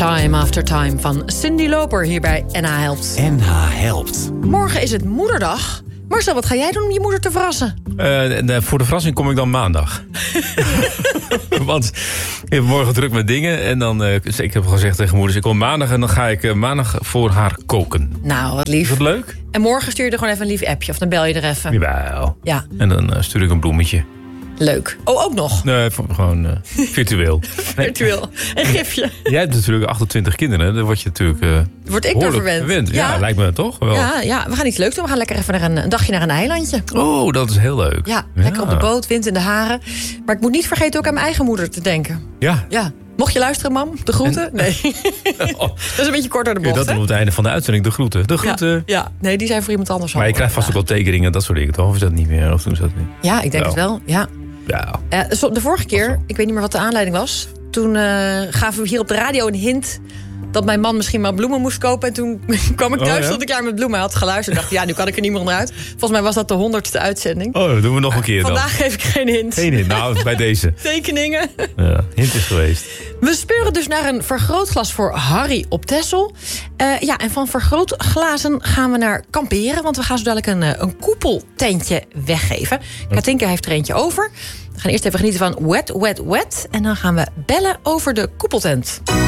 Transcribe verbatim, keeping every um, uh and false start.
Time After Time van Cyndi Lauper hier bij N H Helpt. N H Helpt. Morgen is het moederdag. Marcel, wat ga jij doen om je moeder te verrassen? Uh, de, voor de verrassing kom ik dan maandag. Want ik heb morgen druk met dingen. En dan, uh, ik heb gezegd tegen moeders, ik kom maandag en dan ga ik uh, maandag voor haar koken. Nou, wat lief. Is dat leuk? En morgen stuur je er gewoon even een lief appje of dan bel je er even. Jawel. Ja. En dan uh, stuur ik een bloemetje. Leuk. Oh, ook nog? Nee, gewoon uh, virtueel. Virtueel. Een gifje. Jij hebt natuurlijk achtentwintig kinderen. Dan word je natuurlijk uh, Word ik daar verwend? verwend. Ja. ja, lijkt me toch wel. Ja, ja, we gaan iets leuks doen. We gaan lekker even naar een, een dagje naar een eilandje. Oh, dat is heel leuk. Ja, lekker ja. op de boot, wind in de haren. Maar ik moet niet vergeten ook aan mijn eigen moeder te denken. Ja. Ja. Mocht je luisteren, mam? De groeten? En... Nee. Oh. Dat is een beetje kort door de bocht, ja, dat hè? op het einde van de uitzending, de groeten. De groeten. Ja, ja. Nee, die zijn voor iemand anders. Maar je krijgt vast ook wel tekeningen, dat soort dingen, toch? Of is dat niet meer? Of doen ze dat niet? Ja, ik denk wel. het wel, ja. Ja. Uh, de vorige keer, ik weet niet meer wat de aanleiding was... toen uh, gaven we hier op de radio een hint... dat mijn man misschien maar bloemen moest kopen. En toen kwam ik thuis, oh, ja? stond ik klaar met bloemen. Hij had geluisterd en dacht, ja, nu kan ik er niet meer onderuit. Volgens mij was dat de honderdste uitzending. Oh, dat doen we nog een keer uh, dan. Vandaag geef ik geen hint. Geen hint, nou, bij deze. Tekeningen. Ja, hint is geweest. We speuren dus naar een vergrootglas voor Harry op Texel. Uh, ja, en van vergrootglazen gaan we naar kamperen. Want we gaan zo dadelijk een, een koepeltentje weggeven. Katinka heeft er eentje over. We gaan eerst even genieten van Wet, Wet, Wet. En dan gaan we bellen over de koepeltent.